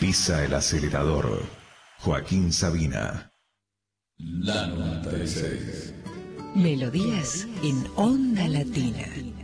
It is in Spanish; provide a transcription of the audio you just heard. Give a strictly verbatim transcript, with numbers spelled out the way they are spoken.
Pisa el acelerador. Joaquín Sabina. La noventa y seis. Melodías en Onda Latina.